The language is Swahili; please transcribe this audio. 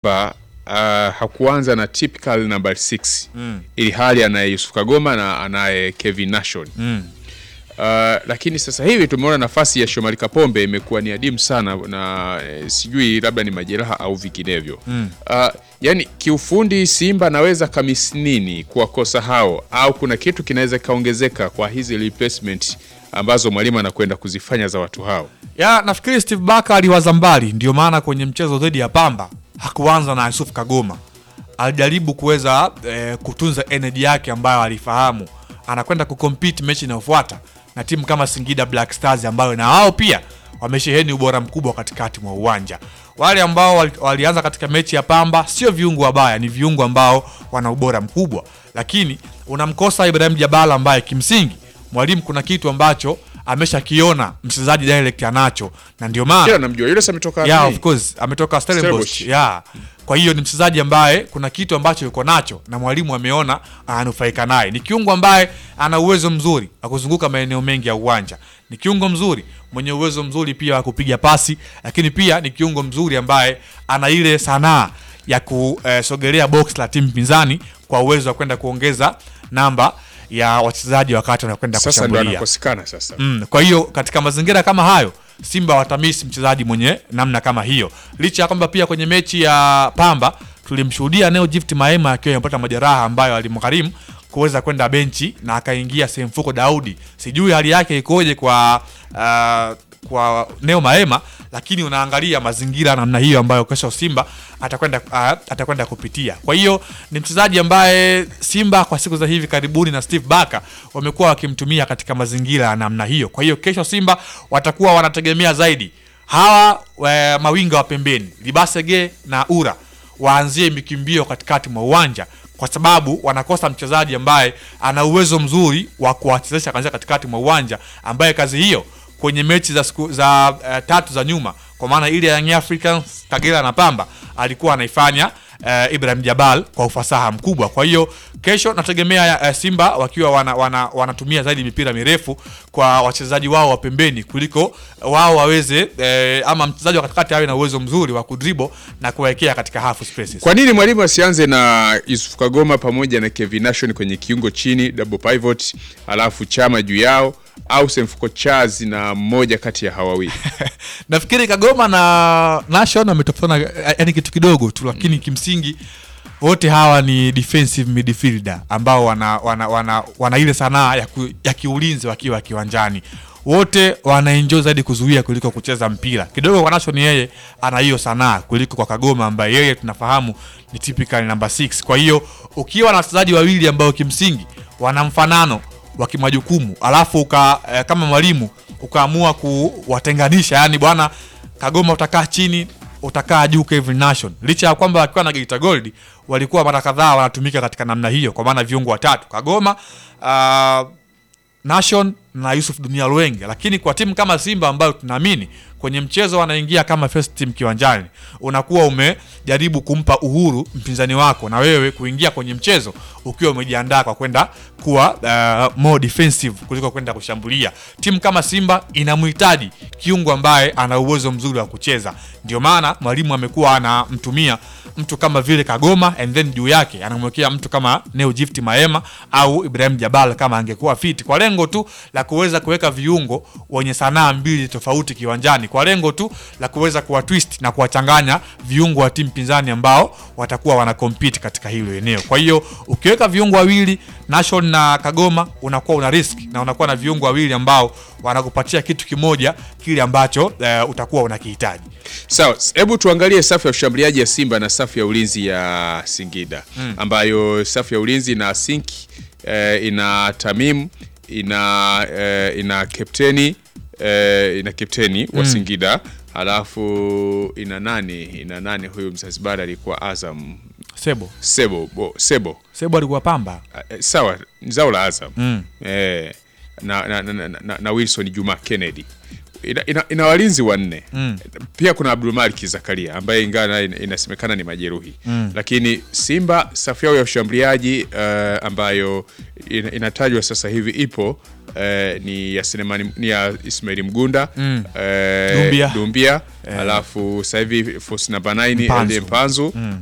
hakuanza na typical number 6 ili hali anaye Yusuf Kagoma na anaye Kevin Nation. Lakini sasa hivi tumeona nafasi ya Shomari Kapombe imekuwa ni adimu sana na sijui labda ni majeraha au vinginevyo. Yani kiufundi Simba naweza kamisi nini kuwakosa hao, au kuna kitu kinaweza kaongezeka kwa hizi replacement ambazo mwalimu anakwenda kuzifanya za watu hao? Nafikiri Steve Barker aliwaza mbali, ndio maana kwenye mchezo dhidi ya Pamba hakuanza na Yusuf Kagoma. Alijaribu kuweza kutunza energy yake ambayo alifahamu anakwenda kucompete mechi inayofuata na timu kama Singida Black Stars ambayo na wao pia wamesheheni ubora mkubwa katikati mwa uwanja. Wale ambao walianza katika mechi ya Pamba sio viungo wabaya, ni viungo ambao wana ubora mkubwa, lakini unamkosa Ibrahim Jabal ambaye kimsingi mwalimu kuna kitu ambacho ameshakiona mchezaji direct anacho, na ndio maana namjua yule ametoka of course ametoka Stellenbosch. Kwa hiyo ni mchezaji ambaye kuna kitu ambacho yuko nacho na mwalimu ameona anufaika naye. Ni kiungo ambaye ana uwezo mzuri wa kuzunguka maeneo mengi ya uwanja. Ni kiungo mzuri mwenye uwezo mzuri pia wa kupiga pasi, lakini pia ni kiungo mzuri ambaye ana ile sanaa ya kusogelea box la timu pinzani kwa uwezo wa kwenda kuongeza namba ya wachezaji wakati wanakwenda kushambulia. Sasa. Kwa hiyo katika mazingira kama hayo Simba watamisi mchezaji mwenye namna kama hiyo. Licha ya kwamba pia kwenye mechi ya Pamba tulimshuhudia Neo Gift Maema akiwa amepata majeraha ambayo alimgharimu kuweza kwenda benchi na akaingia Semfuko Daudi. Sijui hali yake ikoje kwa Neo Maema, lakini unaangalia mazingira namna hiyo ambayo kesho Simba atakwenda kupitia. Kwa hiyo ni mchezaji ambaye Simba kwa siku za hivi karibuni na Steve Barker wamekuwa wakimtumia katika mazingira ya namna hiyo. Kwa hiyo kesho Simba watakuwa wanategemea zaidi hawa mawinga wa pembeni Libasege na Ura waanzie mikimbio katikati mwa uwanja, kwa sababu wanakosa mchezaji ambaye ana uwezo mzuri wa kuwachezesha katikati mwa uwanja, ambaye kazi hiyo kwenye mechi za tatu za nyuma, kwa maana ile ya Young Africans, Kagera na Pamba, alikuwa anaifanya Ibrahim Jabal kwa ufasaha mkubwa. Kwa hiyo kesho nategemea Simba wakiwa wanatumia zaidi mipira mirefu kwa wachezaji wao wa pembeni kuliko wao waweze ama mchezaji wa katikati awe na uwezo mzuri wa kudribble na kuwekea katika half spaces. Kwa nini mwalimu asianze na Yusuf Kagoma pamoja na Kevin Nation kwenye kiungo chini double pivot, alafu Chama juu yao, au Semfuko Chazi na mmoja kati ya hawawili? Nafikiri Kagoma na Nation wametofana yani kitu kidogo tu, lakini kimsingi wote hawa ni defensive midfielder ambao wana ile sanaa ya kiulinzi wakiwa kiwanjani. Wote wanaenjoy zaidi kuzuia kuliko kucheza mpira. Kidogo kwa Nation yeye ana hiyo sanaa kuliko kwa Kagoma ambaye yeye tunafahamu ni typical number 6. Kwa hiyo ukiwa na wachezaji wawili ambao kimsingi wana mfanano wa kimajukumu, alafu kama mwalimu ukaamua kuwatenganisha, yani bwana Kagoma utakaa chini, utakaa juu Kevin Nation, licha ya kwamba wakiwa na Geita Gold walikuwa mara kadhaa wanatumika katika namna hiyo, kwa maana viungo watatu Kagoma, Nation na Yusuf Dunia Luenge. Lakini kwa timu kama Simba ambayo tunaamini kwenye mchezo wanaingia kama first team kiwanjani, unakuwa umejaribu kumpa uhuru mpinzani wako na wewe kuingia kwenye mchezo ukiwa umejiandaa kwa kwenda kuwa more defensive kuliko kwenda kushambulia. Timu kama Simba inamhitaji kiungo ambaye ana uwezo mzuri wa kucheza. Ndio maana mwalimu amekuwa anamtumia mtu kama vile Kagoma, and then juu yake anamwekea mtu kama Neo Gift Maema au Ibrahim Jabal kama angekuwa fit, kwa lengo tu la kuweza kuweka viungo wenye sanaa mbili tofauti kiwanjani, kwa lengo tu la kuweza kuwa twist na kuwachanganya viungo wa timu pinzani ambao watakuwa wana compete katika hilo eneo. Kwa hiyo ukiweka viungo wawili Nation na Kagoma, unakuwa una risk na unakuwa na viungo wawili ambao wanakupatia kitu kimoja kile ambacho utakuwa unakihitaji. Sawa, hebu tuangalie safu ya ushambuliaji ya Simba na safu ya ulinzi ya Singida, ambayo safu ya ulinzi ina Sinki, ina Tamim, ina kapteni wa Singida, alafu ina nani huyu Mzanzibari alikuwa Azam, Sebo alikuwa Pamba. Sawa, zao la Azam. Na Wilson Juma Kennedy. ina walinzi wanne. Pia kuna Abdulmalik Zakaria ambaye ingawa inasemekana ni majeruhi. Lakini Simba safu yao ya ushambuliaji ambayo inatajwa sasa hivi ipo ni ya Selemani, ni ya Ismail Mgunda, Dumbia. Alafu sasa hivi force number 9 Elde Mpanzu,